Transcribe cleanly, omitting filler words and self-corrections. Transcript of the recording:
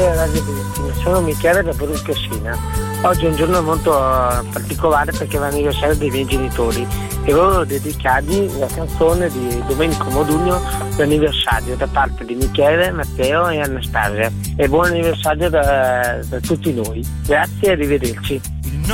buonasera Radio Vittime, sono Michele da Bruscassina. Oggi è un giorno molto particolare perché è l'anniversario dei miei genitori e volevo dedicargli la canzone di Domenico Modugno d'anniversario da parte di Michele, Matteo e Anastasia. E buon anniversario da tutti noi. Grazie e arrivederci.